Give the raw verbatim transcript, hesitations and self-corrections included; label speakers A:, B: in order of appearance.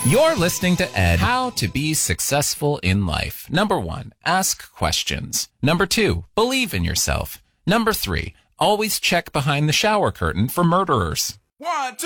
A: You're listening to Ed. How to be successful in life. Number one, ask questions. Number two, believe in yourself. Number three, always check behind the shower curtain for murderers.
B: One, two.